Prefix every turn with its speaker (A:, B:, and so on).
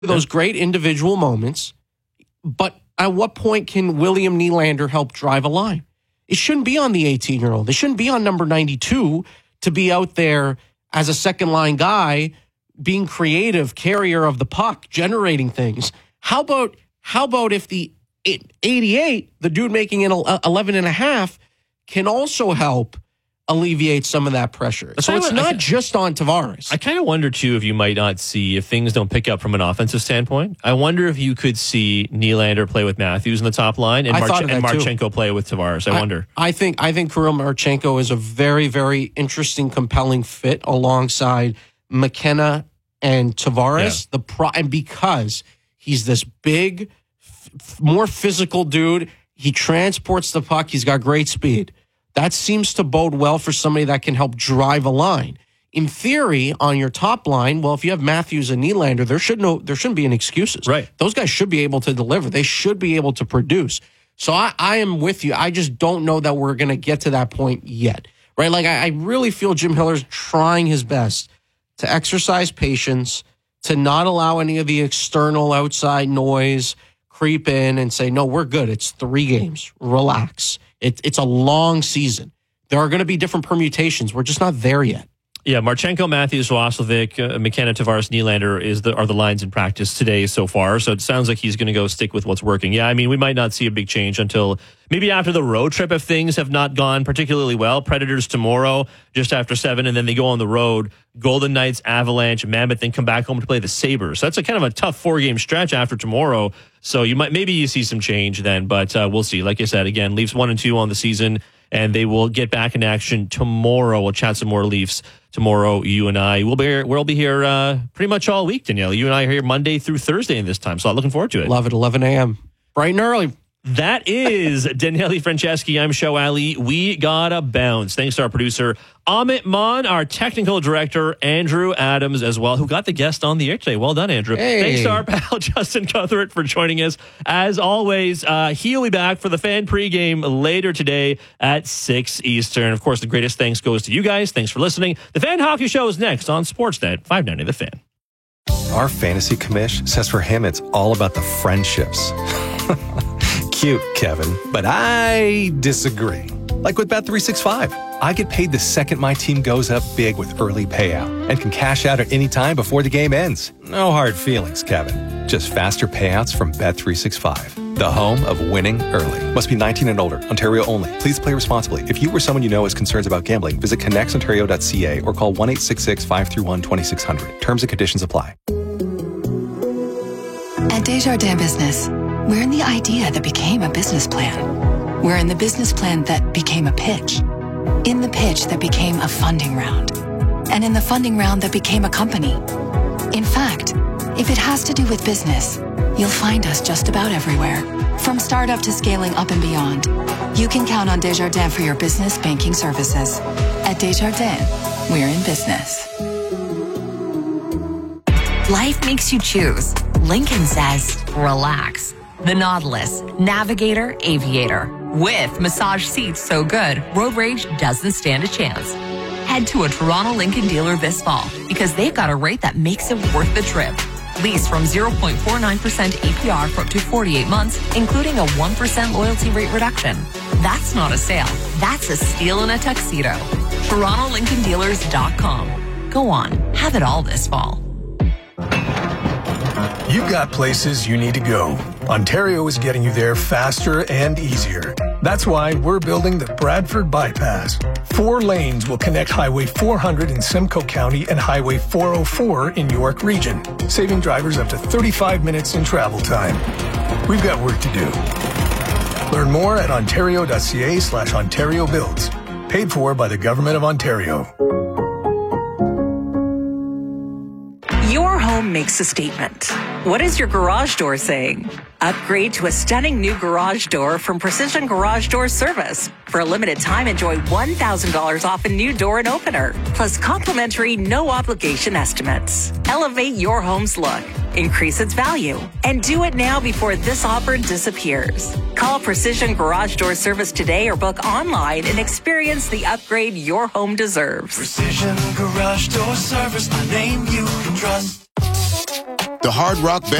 A: those great individual moments, but at what point can William Nylander help drive a line? It shouldn't be on the 18-year-old. It shouldn't be on number 92 to be out there as a second-line guy, being creative, carrier of the puck, generating things. How about if the 88, the dude making it 11 and a half, can also help alleviate some of that pressure? So it's not just on Tavares.
B: I kind of wonder, too, if you might not see, if things don't pick up from an offensive standpoint, I wonder if you could see Nylander play with Matthews in the top line and Marchenko play with Tavares. I wonder. I think
A: Kirill Marchenko is a very, very interesting, compelling fit alongside McKenna and Tavares. Yeah. And because he's this big, more physical dude, he transports the puck, he's got great speed. That seems to bode well for somebody that can help drive a line. In theory, on your top line, well, if you have Matthews and Nylander, there shouldn't be any excuses.
B: Right.
A: Those guys should be able to deliver. They should be able to produce. So I am with you. I just don't know that we're going to get to that point yet. Right? Like, I really feel Jim Hiller's trying his best to exercise patience, to not allow any of the external outside noise creep in and say, no, we're good. It's 3 games. Relax. It's a long season. There are going to be different permutations. We're just not there yet.
B: Yeah, Marchenko, Matthews, Roslovic, McKenna, Tavares, Nylander are the lines in practice today so far. So it sounds like he's going to go stick with what's working. Yeah, I mean, we might not see a big change until maybe after the road trip if things have not gone particularly well. Predators tomorrow, just after 7, and then they go on the road. Golden Knights, Avalanche, Mammoth, then come back home to play the Sabres. So that's a kind of a tough 4-game stretch after tomorrow. So maybe you see some change then, but we'll see. Like I said, again, Leafs 1-2 on the season, and they will get back in action tomorrow. We'll chat some more Leafs tomorrow. You and I we'll be here pretty much all week, Danielle. You and I are here Monday through Thursday in this time, so I'm looking forward to it.
A: Love it, 11 a.m. Bright and early.
B: That is Daniele Franceschi. I'm Show Ali. We gotta bounce. Thanks to our producer, Amit Maan, our technical director, Andrew Adams, as well, who got the guest on the air today. Well done, Andrew.
A: Hey.
B: Thanks to our pal, Justin Cuthbert, for joining us. As always, he'll be back for the fan pregame later today at 6 Eastern. Of course, the greatest thanks goes to you guys. Thanks for listening. The Fan Hockey Show is next on Sportsnet 590 The Fan.
C: Our fantasy commish says for him, it's all about the friendships. Cute, Kevin, but I disagree. Like with Bet365, I get paid the second my team goes up big with early payout and can cash out at any time before the game ends. No hard feelings, Kevin. Just faster payouts from Bet365, the home of winning early. Must be 19 and older, Ontario only. Please play responsibly. If you or someone you know has concerns about gambling, visit connexontario.ca or call 1-866-531-2600. Terms and conditions apply.
D: At Desjardins Business, we're in the idea that became a business plan. We're in the business plan that became a pitch. In the pitch that became a funding round. And in the funding round that became a company. In fact, if it has to do with business, you'll find us just about everywhere. From startup to scaling up and beyond. You can count on Desjardins for your business banking services. At Desjardins, we're in business.
E: Life makes you choose. Lincoln says, relax. The Nautilus, Navigator, Aviator. With massage seats so good, road rage doesn't stand a chance. Head to a Toronto Lincoln dealer this fall because they've got a rate that makes it worth the trip. Lease from 0.49% APR for up to 48 months, including a 1% loyalty rate reduction. That's not a sale. That's a steal in a tuxedo. TorontoLincolnDealers.com. Go on, have it all this fall.
F: You've got places you need to go. Ontario is getting you there faster and easier. That's why we're building the Bradford Bypass. 4 lanes will connect Highway 400 in Simcoe County and Highway 404 in York Region, saving drivers up to 35 minutes in travel time. We've got work to do. Learn more at ontario.ca/Ontario Builds. Paid for by the Government of Ontario.
G: Your home makes a statement. What is your garage door saying? Upgrade to a stunning new garage door from Precision Garage Door Service. For a limited time, enjoy $1,000 off a new door and opener, plus complimentary no-obligation estimates. Elevate your home's look, increase its value, and do it now before this offer disappears. Call Precision Garage Door Service today or book online and experience the upgrade your home deserves.
H: Precision Garage Door Service, the name you can trust. The Hard Rock